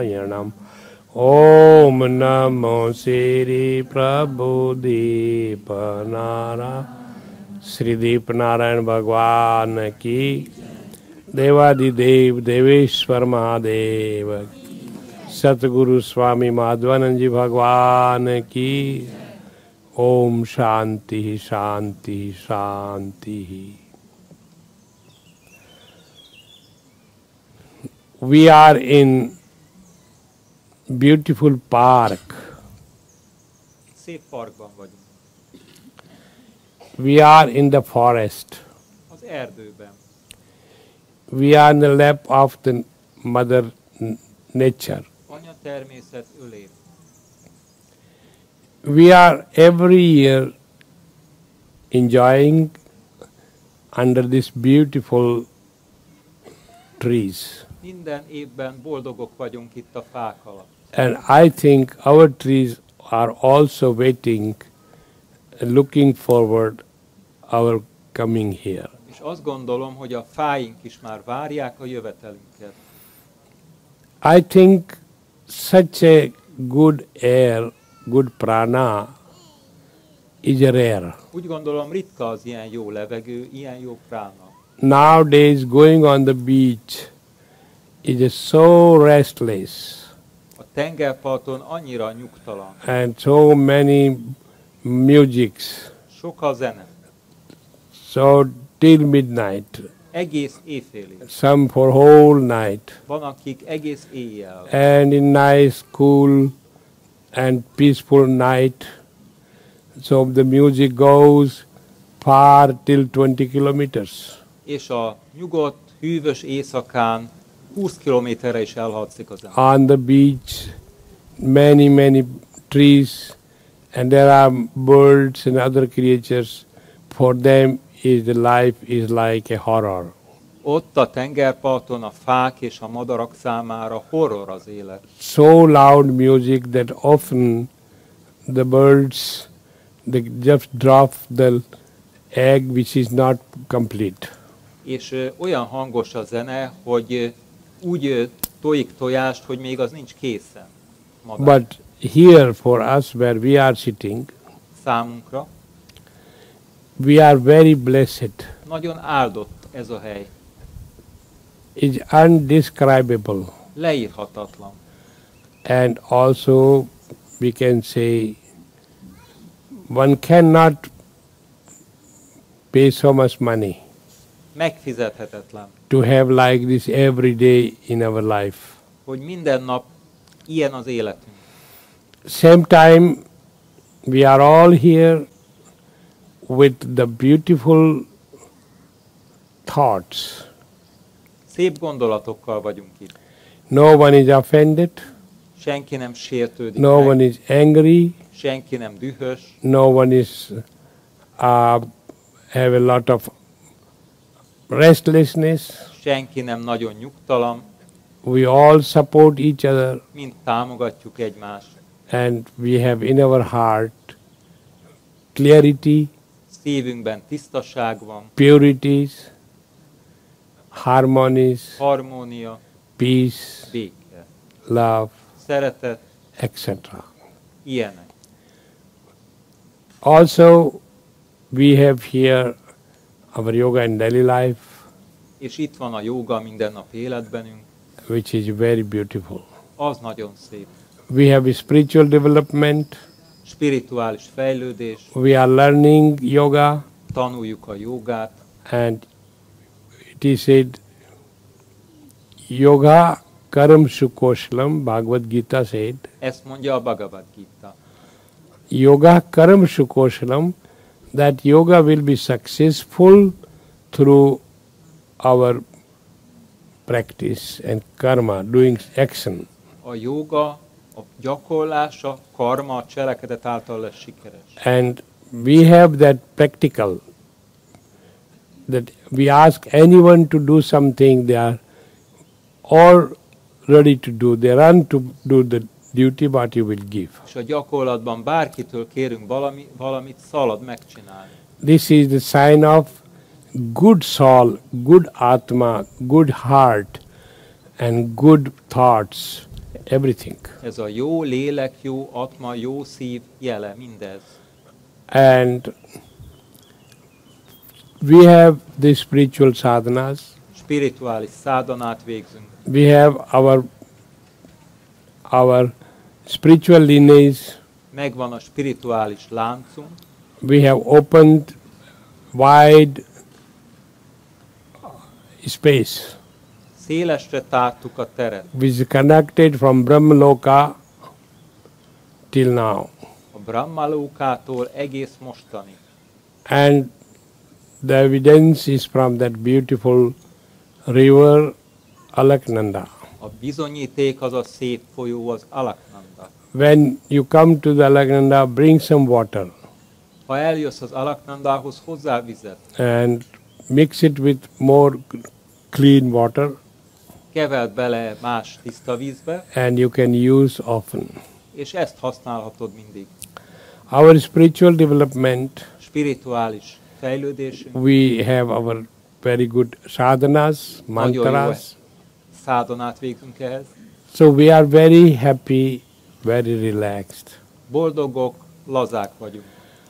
Narayanam. Om Namo Sri Prabhudepa Nara Sri Deep Narayan Bhagwan Ki Devadidev Deveshwar Mahadev Satguru Swami Madhvananji Bhagwan Ki Om Shanti Shanti Shanti. We are in beautiful park. Szép parkban vagyunk. We are in the forest. Az erdőben. We are in the lap of the mother nature. Anya természet ölén. We are every year enjoying under these beautiful trees. Minden évben boldogok vagyunk itt a fák alatt. And I think our trees are also waiting, looking forward our coming here. És azt gondolom, hogy a fáink is már várják a jövetelünket. I think such a good air, good prana is rare. Úgy gondolom, ritka az ilyen jó levegő, ilyen jó prána. Nowadays going on the beach is so restless. A tengerparton annyira nyugtalan. And so many musics. Sok a zene. So till midnight. Egész éjfélig. Some for whole night. Van, akik egész éjjel. And in nice, cool and peaceful night. So the music goes far till 20 kilometers. És a nyugodt, hűvös éjszakán 20 kilométerre is elhadszik az ember. On the beach, many trees, and there are birds and other creatures. For them, the life is like a horror. Ott a tengerparton a fák és a madarak számára horror az élet. So loud music that often the birds they just drop the egg which is not complete. És olyan hangos a zene, hogy úgy tojik tojást, hogy még az nincs készen. Madár. But here for us where we are sitting, Számunkra we are very blessed. nagyon áldott ez a hely. It's undescribable. Leírhatatlan. And also we can say one cannot pay so much money Megfizethetetlen, to have like this every day in our life. hogy minden nap ilyen az életünk. Same time we are all here with the beautiful thoughts. Szép gondolatokkal vagyunk itt. No one is offended, Senki nem sértődik no meg, one is angry, senki nem dühös, no one is have a lot of restlessness. senki nem nagyon nyugtalan, We all support each other mind támogatjuk egymást. and we have in our heart clarity, Szívünkben tisztaság van, purities, harmonies, harmónia, peace, béke, love, szeretet, etc. ilyenek. Also, we have here our yoga in daily life, És itt van a jóga mindennapi életbenünk, which is very beautiful. az nagyon szép. We have a spiritual development. Spirituális fejlődés, We are learning yoga, tanuljuk a jogát, and it is said, yoga karam sukoslam, Bhagavad Gita said, ezt mondja a Bhagavad Gita. yoga karam sukoslam, that yoga will be successful through our practice and karma, doing action. A jóga, a gyakorlása, karma, a cselekedet által lesz sikeres. And we have that practical, that we ask anyone to do something, they are all ready to do. They run to do the duty what you will give. És a gyakorlatban bárkitől kérünk valamit, szalad megcsinálni. This is the sign of good soul, good atma, good heart, and good thoughts everything. Ez a jó lélek, jó atma, jó szív jele, mindez. And we have the spiritual sadhanas. Spirituális szádanát végzünk. We have our spiritual lineage. Megvan a spirituális láncunk. We have opened wide space, Szélesre tártuk a teret. which is connected from Brahmaloka till now. A Brahmalókától egész mostani. And the evidence is from that beautiful river Alaknanda. A bizonyíték az a szép folyó, az Alaknanda. When you come to the Alaknanda, bring some water Ha eljössz az Alaknandához, hozzá vizet. and mix it with more clean water, Keveld bele más tiszta vízbe, and you can use often. és ezt használhatod mindig. Our spiritual development, Spirituális fejlődésünk, we have our very good sadhanas, nagyon jó mantras. szádanát végzünk ehhez. So we are very happy, very relaxed. Boldogok, lazák vagyunk.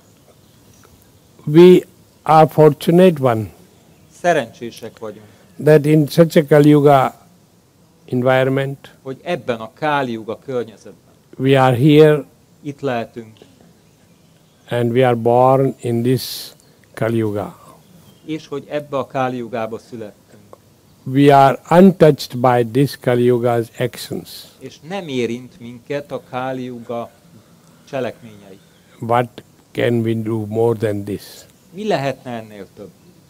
We are fortunate one Szerencsések vagyunk, that in such a Kali Yuga environment, hogy ebben a Káli-juga környezetben we are here itt lehetünk, and we are born in this Kali Yuga. és hogy ebbe a Káli-jugába születtünk. We are untouched by this Kali Yuga's actions. És nem érint minket a Káli-juga cselekményei. What can we do more than this? Mi lehetne ennél több?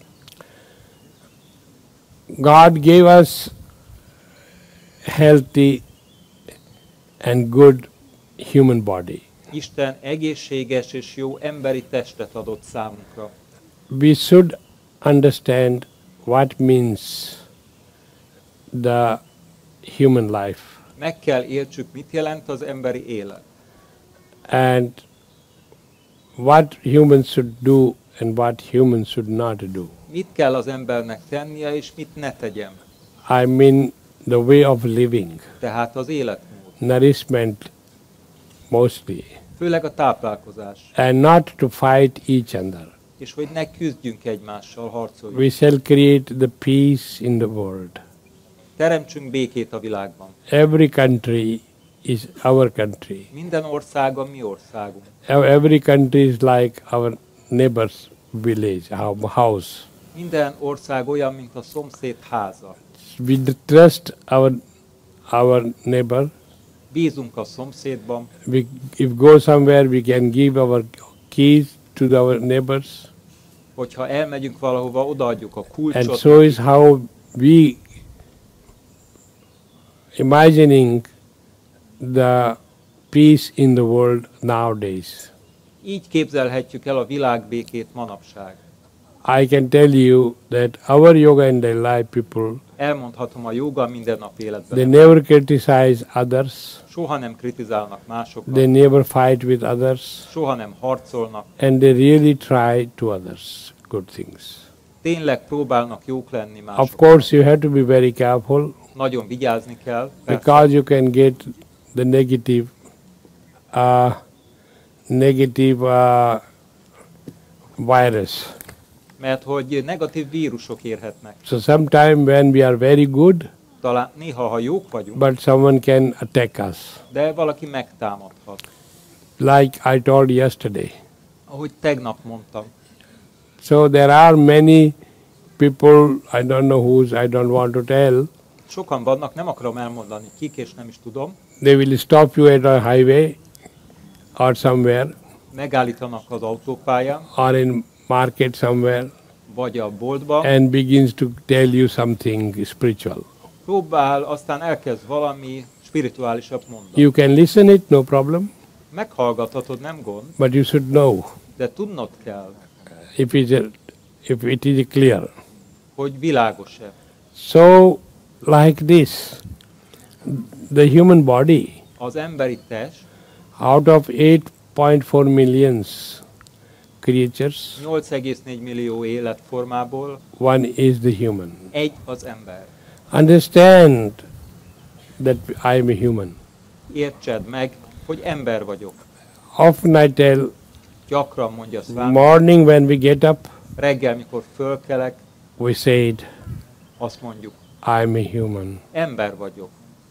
God gave us healthy and good human body. Isten egészséges és jó emberi testet adott számunkra. We should understand what means the human life Meg kell értsük, mit jelent az emberi élet. and what humans should do and what humans should not do. Mit kell az embernek tennie, és mit ne tegyen. I mean the way of living, Tehát az életmód. nourishment mostly, Főleg a táplálkozás. and not to fight each other. És hogy ne küzdjünk egymással, harcoljunk. We shall create the peace in the world. Teremtsünk békét a világban. Every country is our country. Minden ország a mi országunk. Every country is like our neighbor's village, house. Minden ország olyan, mint a szomszéd háza. We trust our neighbor. Bízunk a szomszédban, If go somewhere, we can give our keys to our neighbors. hogyha elmegyünk valahova, odaadjuk a And kulcsot. so is how we imagining the peace in the world nowadays. Így képzelhetjük el a világbékét manapság. I can tell you that our yoga and daily life people, Elmondhatom, a joga mindennapi they életben. never criticize others, Soha nem kritizálnak másokat, they never fight with others, soha nem harcolnak, and they really try to others good things. tényleg próbálnak jók lenni Of másoknak. course, you have to be very careful Nagyon vigyázni kell, persze, because you can get the negative virus. mert hogy negatív vírusok érhetnek. So sometime when we are very good, Talán néha, ha jók vagyunk, but someone can attack us. de valaki megtámadhat. Like I told yesterday. Ahogy tegnap mondtam. So there are many people, I don't know whose, I don't want to tell, Sokan vannak, nem akarom elmondani kik, és nem is tudom, they will stop you at a highway or somewhere megállítanak az autópályán, or in market somewhere vagy a boltba, and begins to tell you something spiritual. próbál, aztán elkezd valami spirituálisabb mondani. You can listen it, no problem, Meghallgathatod, nem gond, but you should know de tudnod kell, if it is clear. hogy világos-e. So, like this, the human body, Az emberi test out of 8.4 millions creatures, 8,4 millió életformából one is the human. egy az ember. Understand that I am a human. értsed meg, hogy ember vagyok. Often I tell, Gyakran mondja Swami, morning when we get up, reggel, mikor fölkelek, we said, azt mondjuk, I'm a human. ember vagyok.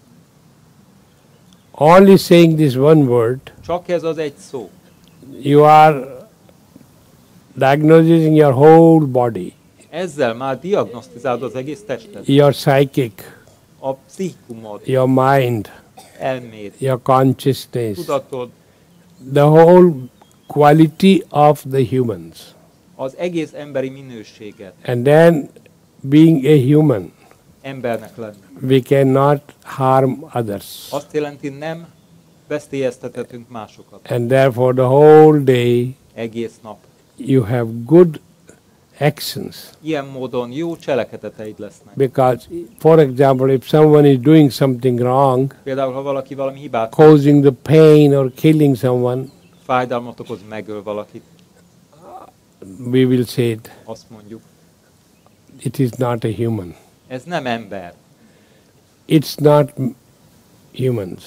Only saying this one word, Csak ez az egy szó. you are diagnosing your whole body, Ezzel már diagnosztizálod az egész testet. your psychic, A pszichikumod, your mind, elméd, your consciousness, tudatod, the whole quality of the humans. az egész emberi minőséget, And then, being a human, embernek lenni. we cannot harm others. Azt jelenti, nem veszélyeztethetünk másokat. And therefore, the whole day, Egész nap. you have good actions. Ilyen módon jó cselekedeteid lesznek. Because, for example, if someone is doing something wrong, Például, ha valaki valami hibát, causing the pain or killing someone, fájdalmat okoz, megöl valakit, we will say azt mondjuk, it is not a human. ez nem ember. It's not humans.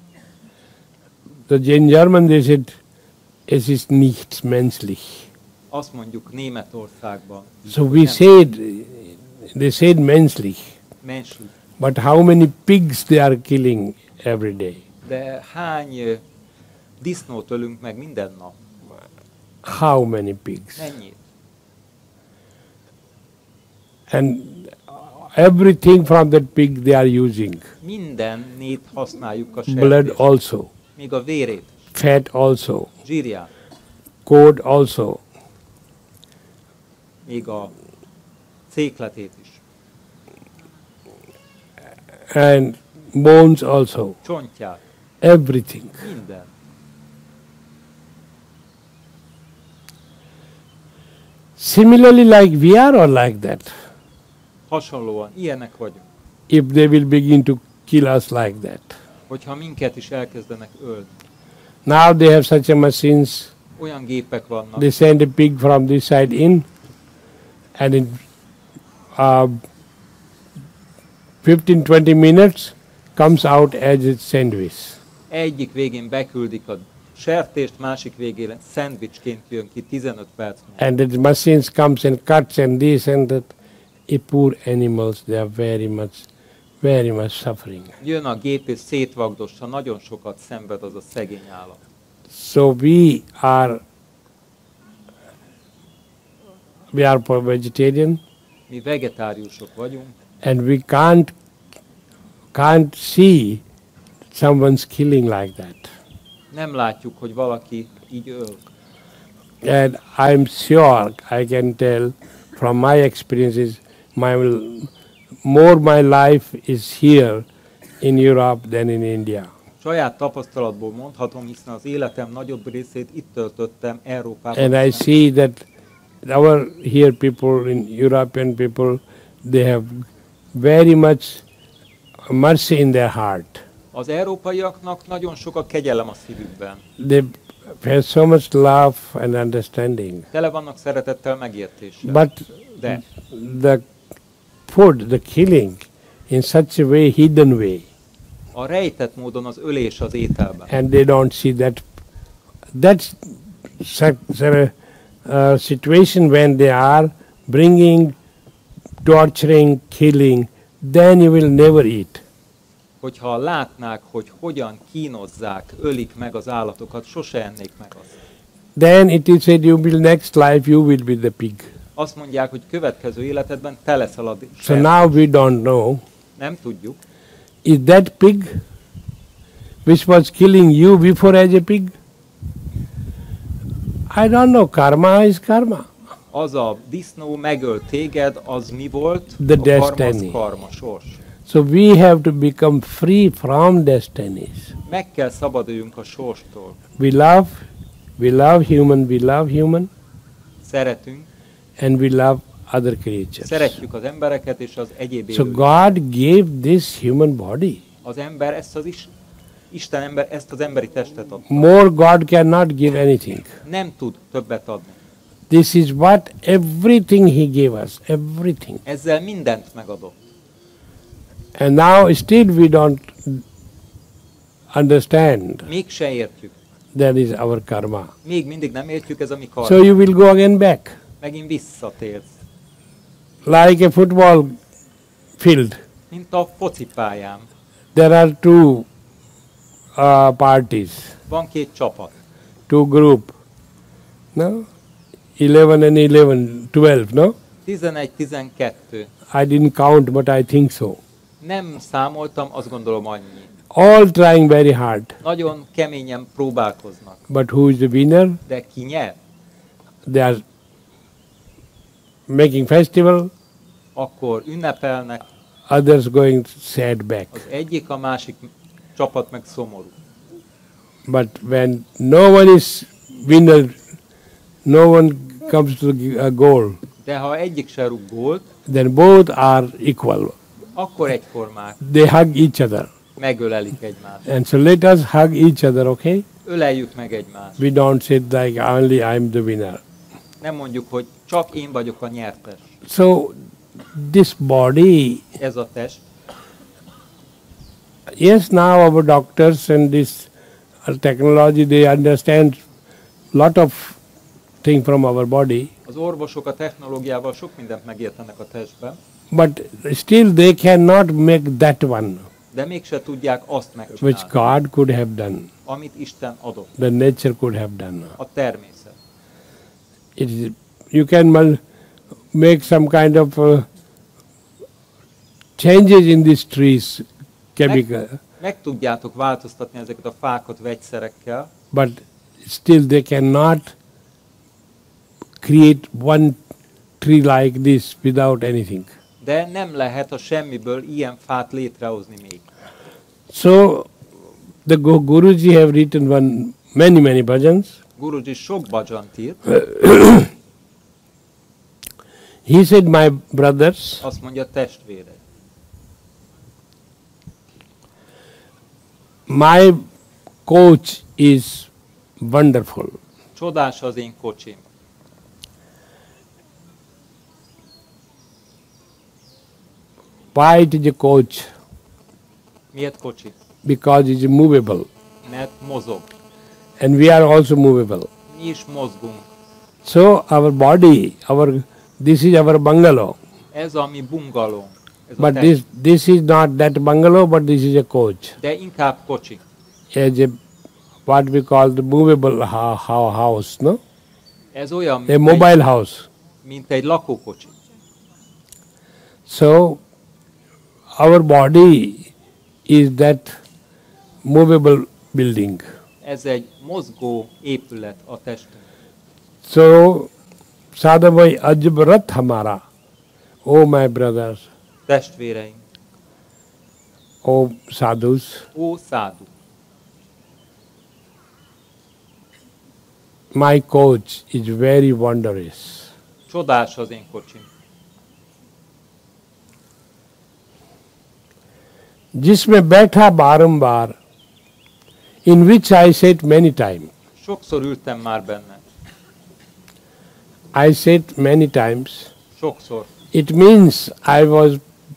In German they said, es ist nicht menschlich. Azt mondjuk Németországban. So we nem said, they said menschlich. menschlich. But how many pigs they are killing every day? De hány disznót ölünk meg minden nap? How many pigs? Mennyit? And everything from that pig they are using. Mindennét használjuk a Blood sertést. also, Még a vérét, fat also, zsírját, coat also, még a cékletét is, and bones also, csontját, everything. minden. Similarly, like we are all like that. Hasonlóan, ilyenek vagyunk. If they will begin to kill us like that. Hogyha minket is elkezdenek ölni. Now they have such a machines, Olyan gépek vannak, they send a pig from this side in, and in 15-20 minutes comes out as a sandwich. egyik végén beküldik a sertést, másik végén szendvicsként jön ki 15 perc múlva. And the machines comes and cuts and this and that. Poor animals, they are very much suffering. Jön a gép és szétvagdossa, nagyon sokat szenved az a szegény állat. So we are vegetarian, Mi vegetáriusok vagyunk, and we can't see someone's killing like that. nem látjuk, hogy valaki így öl. And I'm sure I can tell from my experiences, my life is here in Europe than in India. Saját tapasztalatból mondhatom, hiszen az életem nagyobb részét itt töltöttem Európában. And I see that our here people, in European people, they have very much mercy in their heart. Az európaiaknak nagyon sok a kegyelem a szívükben. They have so much love and understanding. Tele vannak szeretettel, megértéssel. But De the food, the killing, in such a way, hidden way, a rejtett módon az ölés az ételben. and they don't see that. That's such a situation when they are bringing, torturing, killing, then you will never eat. Hogyha látnák, hogy hogyan kínozzák, ölik meg az állatokat, sose ennék meg azt. Then it is said, you will next life, you will be the pig. Azt mondják, hogy következő életedben te leszel a So sertés. now we don't know. Nem tudjuk. Is that pig which was killing you before as a pig? I don't know. Karma is karma. Az a disznó megölt téged, az mi volt? The A karma az destiny. karma, sors. So we have to become free from destinies. Meg kell szabaduljunk a sorstól. We love human, Szeretünk, and we love other creatures. szeretjük az embereket és az egyéb So élőket. God gave this human body. Az ember ezt Isten ember ezt az emberi testet adta. More God cannot give anything. Nem tud többet adni. This is what everything He gave us, everything. Ezzel mindent megadott. And now still we don't understand, mégse értjük. that is our karma. Még mindig nem értjük, ez a mi So karma. you will go again back, Megint visszatérsz. like a football field. Mint a focipályán. There are two parties, Van két csapat. two group, no? 11 and 11, 12, no? 11-12. I didn't count, but I think so. Nem számoltam, azt gondolom annyi. All trying very hard. Nagyon keményen próbálkoznak. But who is the winner? De ki nyer? They are making festival, Akkor ünnepelnek, others going sad back. az egyik, a másik csapat meg szomorú. But when no one is winner, no one comes to a goal, De ha egyik se rúg gólt, then both are equal. akkor egyformák, They hug each other. megölelik egymást. And so let us hug each other, okay? Öleljük meg egymást. We don't say like only I'm the winner. Nem mondjuk, hogy csak én vagyok a nyertes. So this body, Ez a test. yes, now our doctors and this technology, they understand lot of thing from our body, Az orvosok a technológiával sok mindent megértenek a testben, but still they cannot make that one de mégse tudják azt which megcsinálni, God could have done, amit Isten adott, the nature could have done. a természet. It is, you can make some kind of changes in these trees, chemical, Meg tudjátok változtatni ezeket a fákat vegyszerekkel, but still they cannot create one tree like this without anything. de nem lehet a semmiből ilyen fát létrehozni még. So the Guruji have written many bhajans. Guruji sok bhajant írt, He said, my brothers, azt mondja, testvérek. my coach is wonderful. Csodás az én kocsim. Why it is a coach? Miért kocsi? Because it is movable. Mert mozog. And we are also movable. Mi is mozgunk. So our body, this is our bungalow. Ez a mi bungalónk. Ez a But test. this is not that bungalow, but this is a coach. De inkább kocsi. As a, what we call the movable house, no? Ez olyan, A mint mobile house. mint egy lakókocsi. So our body is that movable building. Ez egy mozgó épület a testünk. So Sadhavai Ajbarat Hamara, oh my brothers, Testvéreim, oh sadhus, ó szádu, my coach is very wondrous. csodás az én kocsim. जिसमें बैठा बारंबार, in which I sat many times. Sokszor ültem már benne. I sat many times. Sokszor. It means I was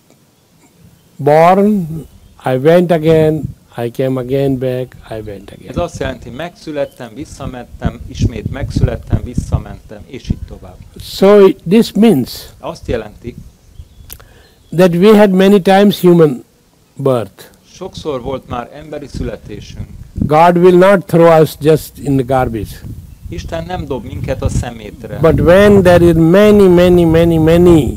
born, I went again, I came again back, I went again. Ez azt jelenti, megszülettem, visszamentem, ismét megszülettem, visszamentem, és így tovább. So this means Azt jelenti, that we had many times human birth. sokszor volt már emberi születésünk. God will not throw us just in the garbage. Isten nem dob minket a szemétre. But when there is many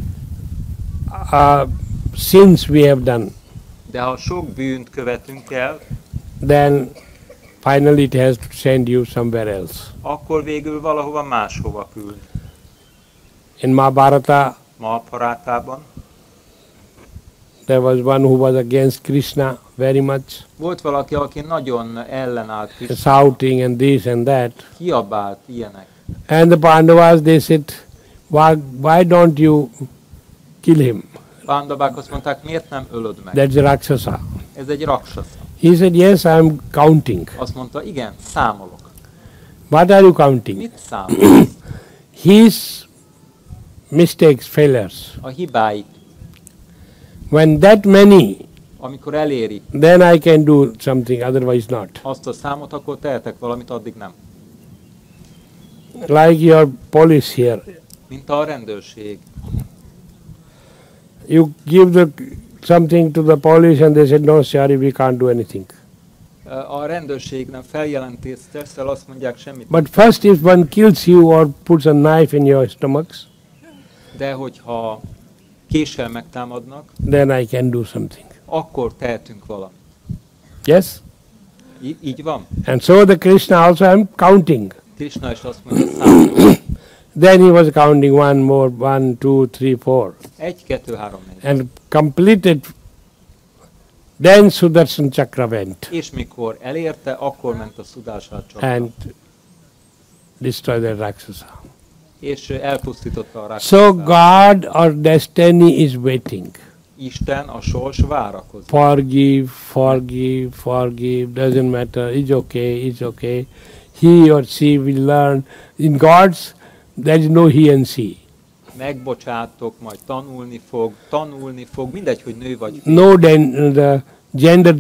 sins we have done, De ha sok bűnt követünk el, then finally it has to send you somewhere else. akkor végül valahova máshova küld. In Mahabharata, Mahabharátában there was one who was against Krishna very much, volt valaki, aki nagyon ellenállt, és shouting and this and that. kiabált ilyenek. And the Pandavas, they said, why don't you kill him? Pándavák azt mondták, miért nem ölöd meg? That's a Rakshasa. Ez egy raksasa. He said, yes, I am counting. Azt mondta, igen, számolok. What are you counting? Mit számolsz? His mistakes, failures. A hibáik. When that many Amikor eléri then I can do something, otherwise not. azt a számot, akkor tehetek valamit, addig nem. Like your police here. Mint a rendőrség. You give something to the police and they said, no, sorry, we can't do anything. A rendőrség nem feljelentést teszel, azt mondják semmit. But first, if one kills you or puts a knife in your stomachs, De hogyha késsel megtámadnak, then I can do something. akkor tehetünk valamit. Yes? Így van. And so the Krishna also, I'm counting. Krishna is azt mondja, számol. Then he was counting one more, 1, 2, 3, 4. 1, 2, 3, 4. And completed. Then Sudarshan Chakra went És mikor elérte, akkor ment a Sudarshan Chakra. and destroyed the Rakshasa. És elpusztította a So Rakshasát. God or destiny is waiting. Isten, a sors várakozik. Forgive, forgive, forgive, doesn't matter, it's okay. He or she will learn. In God's, there is no he and she. Megbocsátok, majd tanulni fog, mindegy, hogy nő vagy férfi. No the gender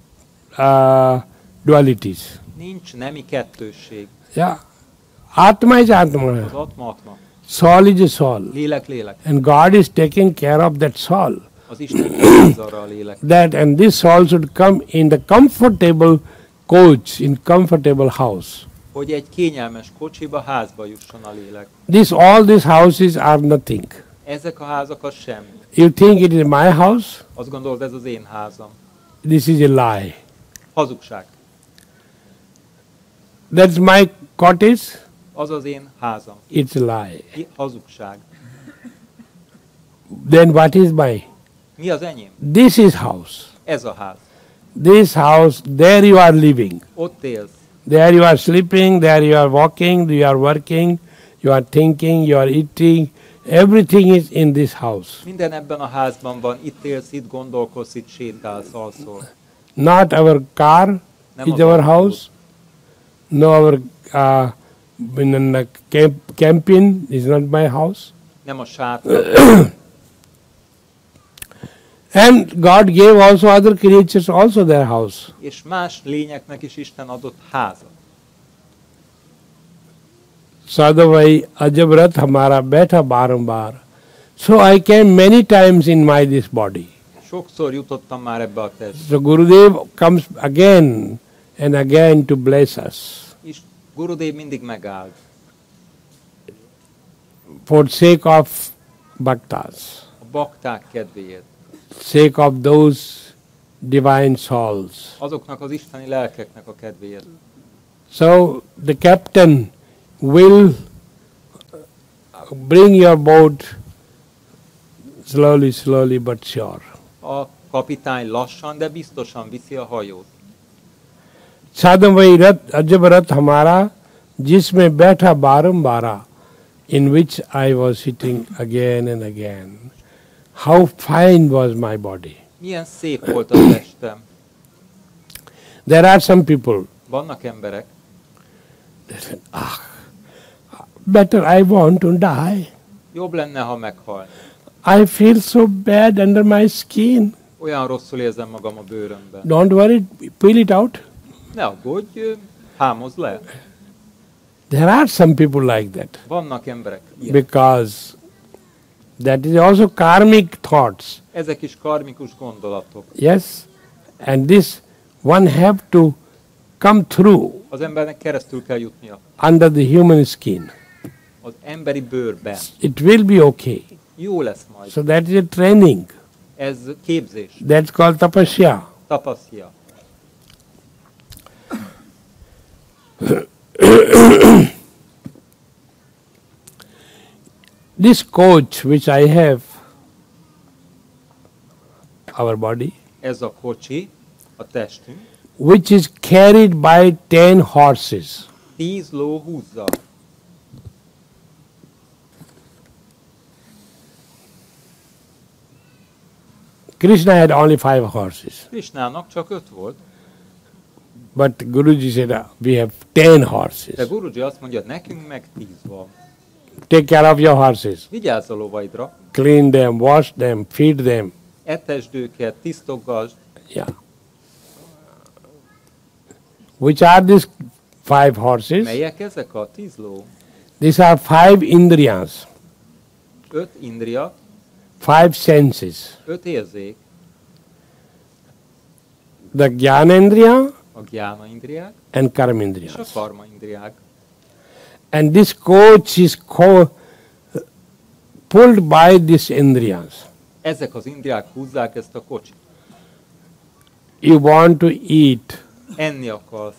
dualities. Nincs nemi kettősség. Yeah. Atma is Az Atma. atma. Soul is a soul. Lélek. And God is taking care of that soul. Az Isten vigyáz arra a lélek. And this soul should come in the comfortable coach, in comfortable house. Hogy egy kényelmes kocsiba, házba jusson a lélek. All these houses are nothing. Ezek a házak az semmi. You think it is my house? Azt gondolod, ez az én házam. This is a lie. Hazugság. That's my cottage? Az az én házam. It's a lie. Hazugság. Then what is my? Mi az enyém? This is house. Ez a ház. This house, there you are living. Ott élsz. There you are sleeping, there you are walking, you are working, you are thinking, you are eating. Everything is in this house. Minden ebben a házban van. Itt élsz, itt gondolkozz, itt sétálsz, alszol. Not our car Nem is az our autó. house. No, our camping is not my house. Nem a sátor. And God gave also other creatures also their house. És más lényeknek is Isten adott házat. Sadhavai ajabrat hamara betha barambar. So I came many times in this body. Sokszor jutottam már ebbe a testbe. So Gurudev comes again and again to bless us. És Gurudev mindig megállt. For sake of bhaktas. A bakták kedvéért. Sake of those divine souls. Azoknak az isteni lelkeknek a kedvéért. So the captain will bring your boat slowly but sure. A kapitány lassan, de biztosan viszi a hajót. साधन रथ अजब रथ हमारा जिसमें बैठा बारंबारा, in which I was sitting again and again. How fine was my body. Milyen szép volt a testem. There are some people, Vannak emberek, they said, better I want to die. jobb lenne, ha meghal. I feel so bad under my skin. Olyan rosszul érzem magam a bőrömben. Don't worry, peel it out. Ne aggódj, hámozd le. There are some people like that. Vannak emberek ilyen. Because that is also karmic thoughts. Ezek is karmikus gondolatok. Yes? And this one have to come through Az embernek keresztül kell jutnia. under the human skin. Az emberi bőrben. It will be okay. Jó lesz majd. So that is a training. Ez képzés. That's called tapasya. Tapasztja. This coach which I have, our body, Ez a kocsi, a testünk, which is carried by 10 horses. 10 ló húzza. Krishna had only 5 horses. Krisnának csak 5 volt, But Guruji said, we have 10 de horses. Guruji azt mondja, nekünk meg 10 van. Take care of your horses. Vigyázz a lovaidra, Clean them, wash them, feed them. etesd őket, tisztogasd, Yeah. Which are these 5 horses? Melyek ezek a 10 ló? These are 5 indriyas, 5 indria, 5 senses. 5 érzék, The Jnanendriya a gyána indriák and és a Karmendriyas. karma indriák. And this coach is pulled by these indriyas. Ezek az indriák húzzák ezt a kocsit. You want to eat. Enni akarsz.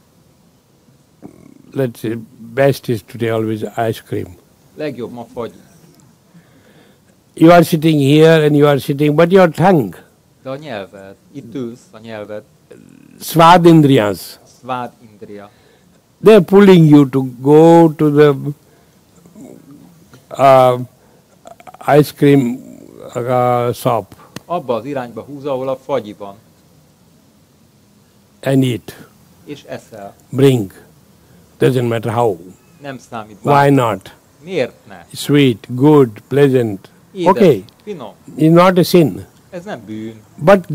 Let's say, best is today always ice cream. Legjobb ma fagy. You are sitting here and you are sitting, but your tongue, De a nyelved, itt ülsz, a nyelved, Svadindriyas, szvád indria. they are pulling you to go to the ice cream shop Abba az irányba húz, ahol a fagyi van, and eat. és eszel. Bring. Doesn't matter how. Nem számít Why bár. not? Miért ne? Sweet, good, pleasant. Édes, Okay, finom. it's not a sin. Ez nem bűn. But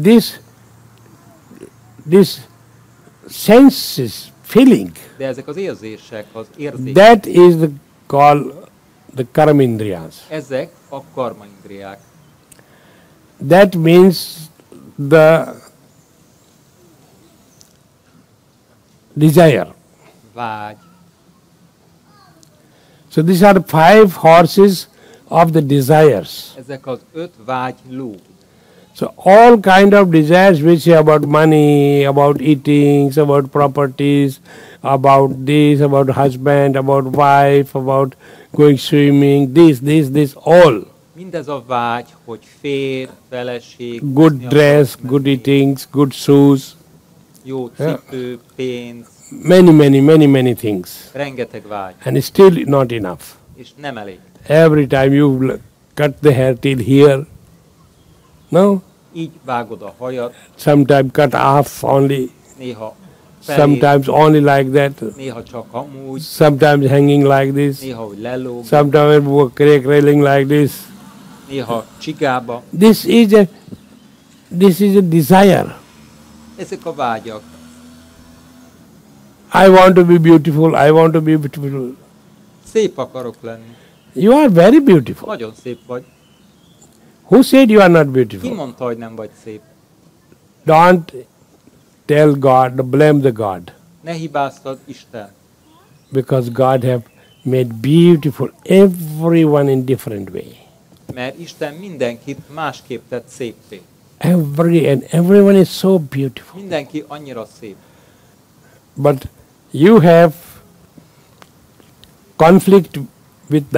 this senses, feeling, De ezek az érzések, az érzékek, that is called the karmindriyas. ezek a karma indriák. That means the desire. Vágy. So these are 5 horses of the desires. Ezek az 5 vágy ló. So all kind of desires which are about money, about eating, about properties, about this, about husband, about wife, about going swimming, this, all. Mindez a vágy, hogy férj, feleség, Good úszni dress, akarsz good menni, eatings, good shoes, jó cipő, pénz, many things. rengeteg vágy, And still not enough. és nem elég. Every time you cut the hair till here, no? Így vágod a hajat, Sometimes cut off only, néha felé, sometimes only like that, néha csak amúgy, sometimes hanging like this, néha hogy lelóg, sometimes railing like this. néha csigába. This is a desire. Ezek a vágyak. I want to be beautiful, I want to be beautiful. Szép akarok lenni. You are very beautiful. Nagyon szép vagy. Who said you are not Ki beautiful? mondta, hogy nem vagy szép? Don't tell God, blame the God. Ne hibáztad Isten, Because God have made beautiful everyone in different way. mert Isten mindenkit másképp tett szépté. Everyone is so beautiful. Mindenki annyira szép. But you have conflict with